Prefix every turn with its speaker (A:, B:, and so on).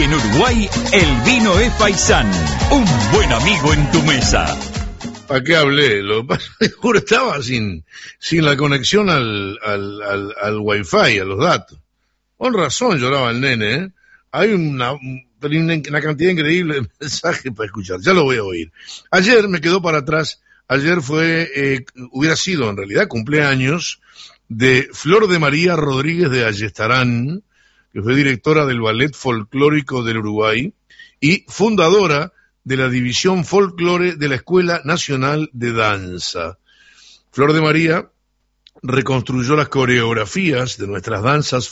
A: En Uruguay, el vino es Faisán, un buen amigo en tu mesa.
B: ¿Para qué hablé? Lo que pasa es que estaba sin la conexión al wifi, a los datos. Con razón lloraba el nene, ¿eh? Hay una cantidad increíble de mensajes para escuchar. Ya lo voy a oír. Ayer me quedó para atrás. Ayer hubiera sido en realidad cumpleaños de Flor de María Rodríguez de Ayestarán, que fue directora del Ballet Folclórico del Uruguay y fundadora de la División Folclore de la Escuela Nacional de Danza. Flor de María reconstruyó las coreografías de nuestras danzas